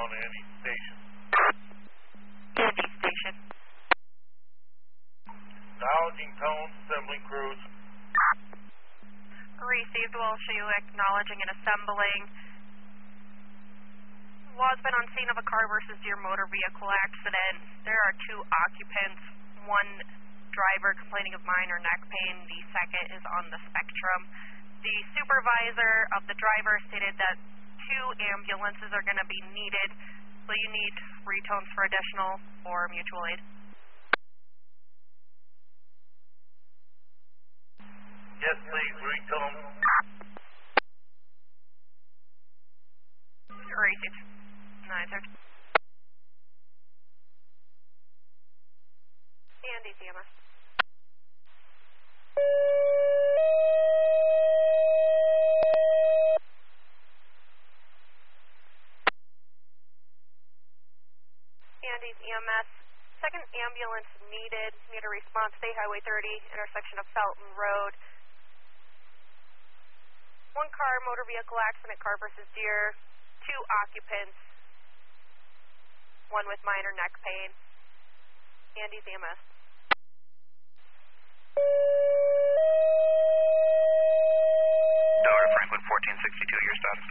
Andy Station. Andy Station. Acknowledging tones, assembling crews. Received, will show you acknowledging and assembling. Law's been on scene of a car versus your motor vehicle accident. There are 2 occupants, 1 driver complaining of minor neck pain. The second is on the spectrum. The supervisor of the driver stated that 2 ambulances are going to be needed. Will you need retones for additional or mutual aid? Yes, please, retone. Received. 9-6. Andy CMS. Andy's EMS. Second ambulance needed. Need a response. State Highway 30, intersection of Felton Road. 1 car, motor vehicle accident, car versus deer. 2 occupants. 1 with minor neck pain. Andy's EMS. Delaware Franklin 1462, your status.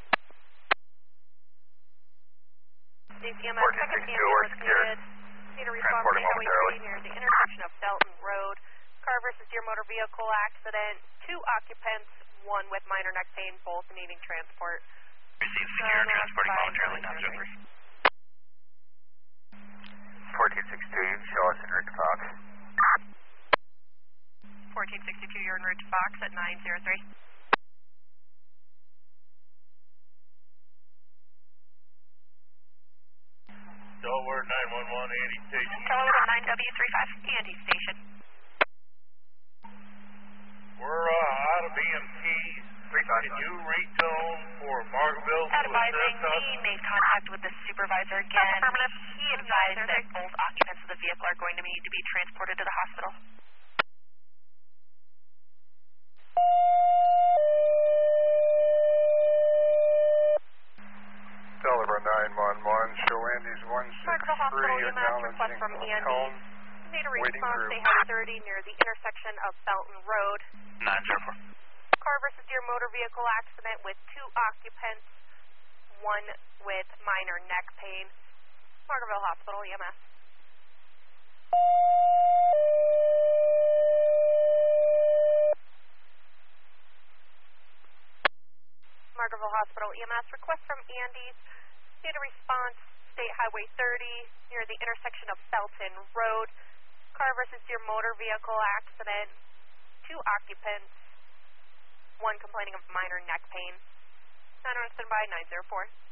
Andy's EMS. Second ambulance needed. Need a response. State Highway 30 near the intersection of Felton Road. Car versus deer motor vehicle accident. 2 occupants. 1 with minor neck pain, both needing transport. Received, secure, transporting momentarily, 903. 1462, show us en route to Fox. 1462, you're en route to Fox at 903. Delaware 911, Andy Station. Delaware 9W35, Andy Station. We're out of EMTs. Can you retone for Margaretville to Advising, assist us? he made contact with the supervisor again. Affirmative. He advised that both occupants of the vehicle are going to need to be transported to the hospital. Delaware 911, show Andy's 163 Request from acknowledging Andy. tone. Need a Waiting response. crew. State Highway 30 near the intersection of Felton Road. 904. Car versus deer motor vehicle accident with 2 occupants, 1 with minor neck pain. Margaretville Hospital, EMS. Margaretville Hospital, EMS. Request from Andy's. Need a response. State Highway 30 near the intersection of Felton Road. Car versus deer motor vehicle accident. 2 occupants. 1 complaining of minor neck pain. 9 on standby, 904.